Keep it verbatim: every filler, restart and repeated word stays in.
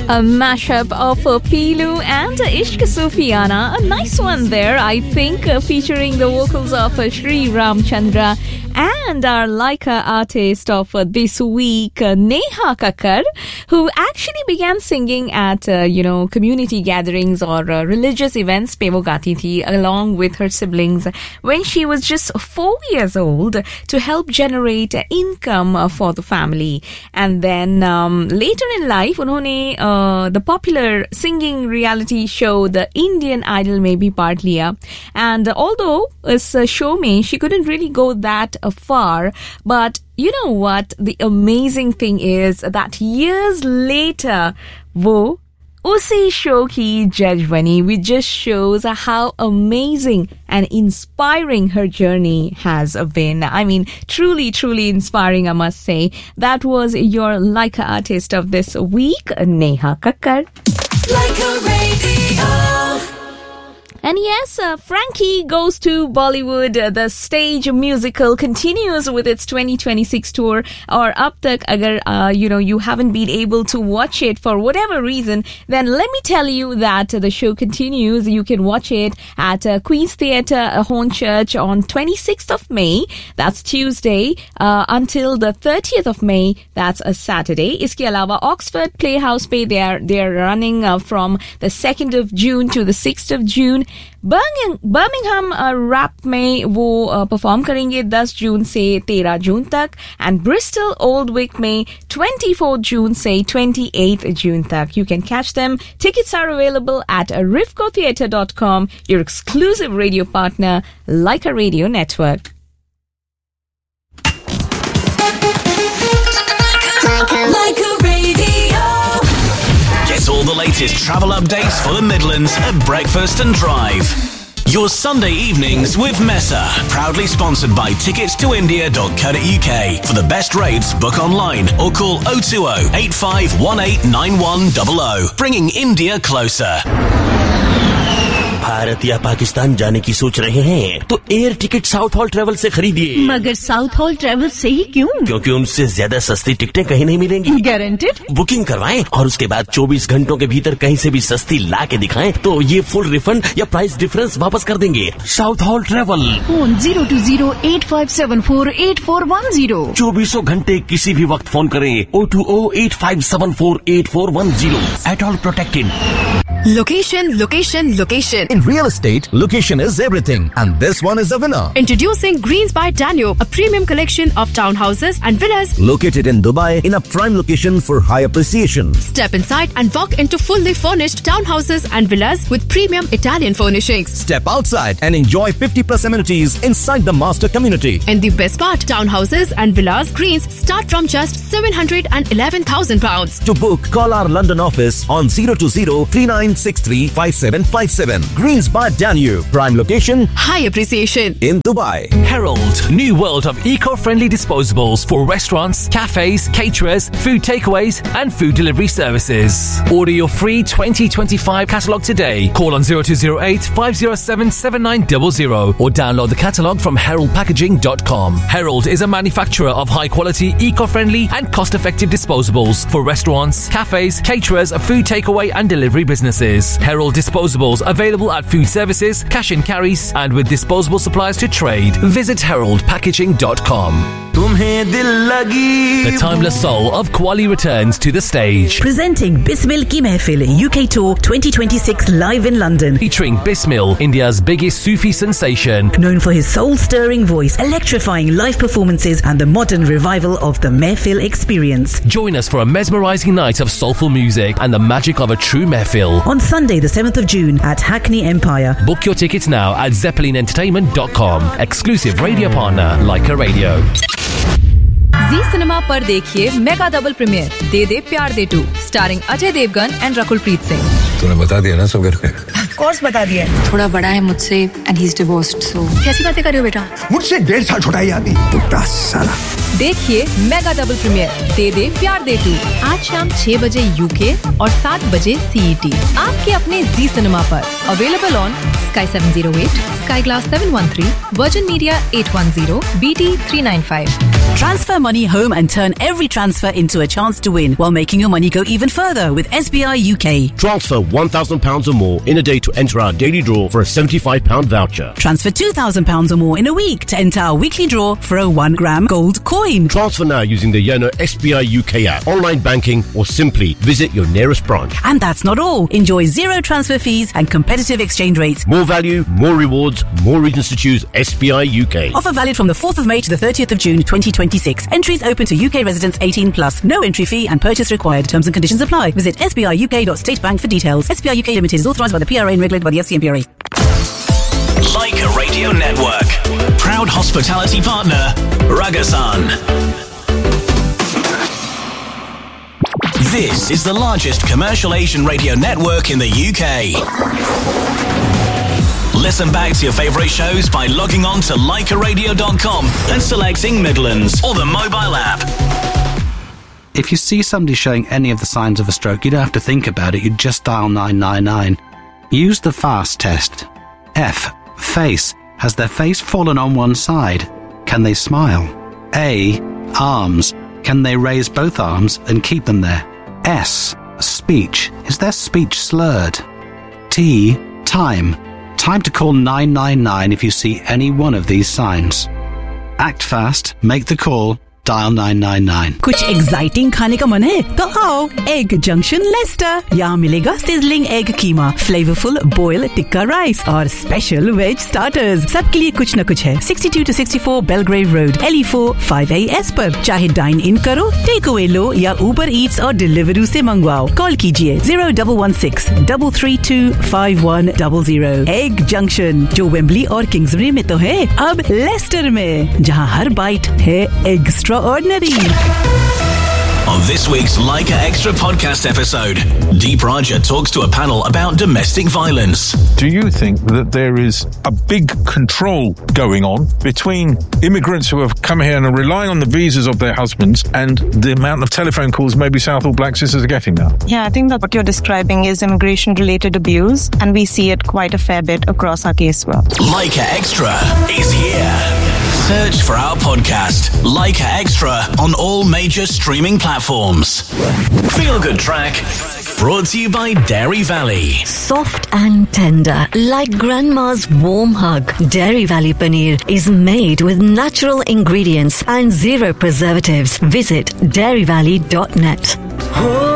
A mashup of uh, Pilu and uh, Ishq Sufiana. A nice one there, I think, uh, featuring the vocals of uh, Sri Ramchandra and our Laika artist of uh, this week, uh, Neha Kakkar, who actually began singing at, uh, you know, community gatherings or uh, religious events pe wo gaati thi, along with her siblings when she was just four years old to help generate uh, income uh, for the family. And then um, later in life, unhone uh, the popular singing reality show, The Indian Idol, mein bhi part liya. And uh, although this uh, show mein she couldn't really go that uh, far, but you know what? The amazing thing is that years later, wo usi show ki judge bani, which just shows how amazing and inspiring her journey has been. I mean, truly, truly inspiring, I must say. That was your Laika artist of this week, Neha Kakkar. Laika Radio. And yes, uh, Frankie Goes to Bollywood. Uh, the stage musical continues with its twenty twenty-six tour. Or ab tak agar, uh, you know, you haven't been able to watch it for whatever reason, then let me tell you that uh, the show continues. You can watch it at uh, Queen's Theatre, uh, Hornchurch on twenty-sixth of May. That's Tuesday. Uh, until the thirtieth of May. That's a Saturday. Iske alawa Oxford Playhouse pe they are, they are running uh, from the second of June to the sixth of June. Birmingham rap में वो perform करेंगे ten जून से thirteen जून तक and Bristol old Wick में twenty-fourth जून से twenty-eighth जून तक. You can catch them. Tickets are available at rivco theatre dot com, your exclusive radio partner, Laika Radio Network. Laika Radio. Get all the latest travel updates for the Midlands at Breakfast and Drive. Your Sunday evenings with Mesa. Proudly sponsored by tickets to india dot co dot uk. For the best rates, book online or call oh two oh, eight five one eight nine one zero zero. Bringing India closer. Bharat या पाकिस्तान जाने की सोच रहे हैं तो air ticket south hall travel से खरीदिए. मगर साउथ हॉल ट्रेवल से ही क्यों? क्योंकि उनसे ज्यादा सस्ती टिकटें कहीं नहीं मिलेंगी. गारंटेड. बुकिंग करवाएं और उसके बाद चौबीस घंटों के भीतर कहीं से भी सस्ती ला के दिखाएं तो ये फुल रिफंड या प्राइस डिफरेंस वापस कर देंगे. South hall travel. Phone zero two zero eight five seven four eight four one zero. चौबीसों घंटे किसी भी वक्त फोन करें. oh two oh eight five seven four eight four one zero. At all protected. Location, location, location. In real estate, location is everything. And this one is the winner. Introducing Greens by Danube, a premium collection of townhouses and villas located in Dubai in a prime location for high appreciation. Step inside and walk into fully furnished townhouses and villas with premium Italian furnishings. Step outside and enjoy fifty plus amenities inside the master community. And the best part, townhouses and villas Greens start from just seven hundred eleven thousand pounds. To book, call our London office on zero two zero three nine six three five seven five seven. Greens by Danube. Prime location. High appreciation. In Dubai. Herald. New world of eco-friendly disposables for restaurants, cafes, caterers, food takeaways and food delivery services. Order your free twenty twenty-five catalogue today. Call on zero two zero eight five zero seven seven nine zero zero or download the catalogue from herald packaging dot com. Herald is a manufacturer of high-quality, eco-friendly and cost-effective disposables for restaurants, cafes, caterers, food takeaway and delivery businesses. Herald disposables available at food services, cash and carries and with disposable supplies to trade. Visit herald packaging dot com. The timeless soul of Qawwali returns to the stage. Presenting Bismil Ki Mehfil U K Tour twenty twenty-six live in London. Featuring Bismil, India's biggest Sufi sensation. Known for his soul-stirring voice, electrifying live performances and the modern revival of the Mehfil experience. Join us for a mesmerizing night of soulful music and the magic of a true Mehfil. On Sunday the seventh of June at Hackney Empire. Book your tickets now at zeppelin entertainment dot com. Exclusive radio partner Laika Radio. Ji cinema पर देखिए mega double premiere दे दे प्यार दे to starring Ajay Devgan and Rakul Preet Singh. तूने बता दिया ना सब घर पे? ऑफ कोर्स बता दिया. थोड़ा बड़ा है मुझसे एंड ही इज डिवोर्स्ड. सो कैसी बातें कर रहे हो बेटा? मुझसे डेढ़ साल छोटा है आदमी. पुट्टा साला. देखिए मेगा डबल प्रीमियर दे दे प्यार दे टू आज शाम छह बजे यूके और सात बजे सीईटी आपके अपने जी सिनेमा पर। Available on sky seven zero eight, sky glass seven one three, virgin media at one zero, BT three nine five. Transfer money home and turn every transfer into a chance to win while making your money go even further with S B I U K. Transfer one thousand pounds or more in a day to enter our daily draw for a seventy-five pound voucher. Transfer two thousand pounds or more in a week to enter our weekly draw for a one gram gold coin. Transfer now using the Yono S B I U K app, online banking, or simply visit your nearest branch. And that's not all. Enjoy zero transfer fees and competitive exchange rates. More value, more rewards, more reasons to choose S B I U K. Offer valid from the fourth of May to the thirtieth of June twenty twenty-six. Entries open to U K residents eighteen plus. No entry fee and purchase required. Terms and conditions apply. Visit s b i u k dot state bank for details. S B I U K Limited is authorised by the P R A and regulated by the F C M P R A. Leica Radio Network. Proud hospitality partner, Ragasan. This is the largest commercial Asian radio network in the U K. Listen back to your favourite shows by logging on to leica radio dot com and selecting Midlands or the mobile app. If you see somebody showing any of the signs of a stroke, you don't have to think about it, you just dial nine nine nine. Use the FAST test. F. Face. Has their face fallen on one side? Can they smile? A. Arms. Can they raise both arms and keep them there? S. Speech. Is their speech slurred? T. Time. Time to call nine nine nine if you see any one of these signs. Act fast, make the call, dial nine nine nine. कुछ exciting खाने का मन है तो आओ egg junction Lester. यहाँ मिलेगा sizzling egg कीमा, flavourful boil tikka rice और स्पेशल वेज स्टार्टर्स. सबके लिए कुछ न कुछ है. Sixty two to sixty-four Belgrave Road, L E four five A S पर. चाहे डाइन इन करो, टेक अवे लो या उबर ईट्स और डिलीवरी से मंगवाओ. कॉल कीजिए zero one one six three three two five one zero zero. Egg junction जो Wembley और Kingsbury में तो है, अब लेस्टर में, जहाँ हर बाइट है extra ordinary. On this week's Leica Extra podcast episode, Deep Raja talks to a panel about domestic violence. Do you think that there is a big control going on between immigrants who have come here and are relying on the visas of their husbands and the amount of telephone calls maybe South or Black sisters are getting now? Yeah, I think that what you're describing is immigration-related abuse, and we see it quite a fair bit across our casework. Leica Extra is here. Search for our podcast, Leica Extra, on all major streaming platforms. Feel Good Track, brought to you by Dairy Valley. Soft and tender, like grandma's warm hug. Dairy Valley Paneer is made with natural ingredients and zero preservatives. Visit dairy valley dot net.